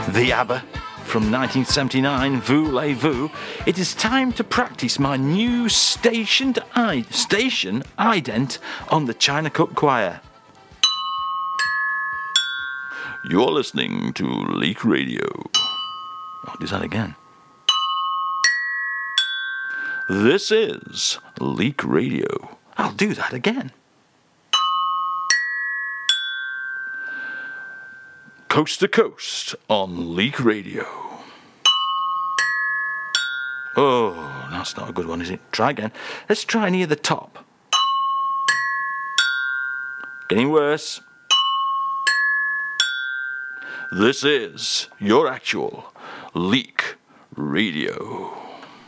The ABBA from 1979, Voulez-Vous. It is time to practice my new station ident on the China Cup Choir. You're listening to Leak Radio. I'll do that again. This is Leak Radio. I'll do that again. Coast to coast on Leak Radio. Oh, that's not a good one, is it? Try again. Let's try near the top. Getting worse. This is your actual Leak Radio.